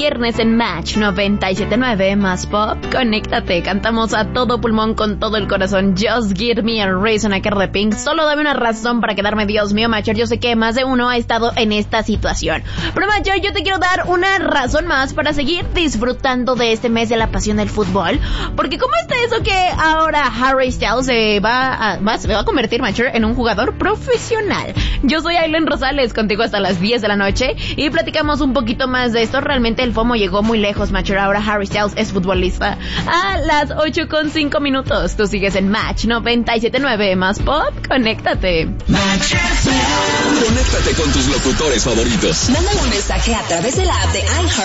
viernes en Match 97.9 más pop. Conéctate, cantamos a todo pulmón con todo el corazón. Just give me a reason, a de Pink. Solo dame una razón para quedarme. Dios mío, Matcher, yo sé que más de uno ha estado en esta situación. Pero Matcher, yo te quiero dar una razón más para seguir disfrutando de este mes de la pasión del fútbol. Porque ¿cómo está eso que ahora Harry Styles se va a convertir, Matcher, en un jugador profesional? Yo soy Aileen Rosales, contigo hasta las 10 de la noche y platicamos un poquito más de esto. Realmente el FOMO llegó muy lejos, Matcher. Ahora Harry Styles es futbolista. A las 8:05. Tú sigues en Match 97.9 más pop. Conéctate. Match FM. Conéctate con tus locutores favoritos. Mándale un mensaje a través de la app de iHeart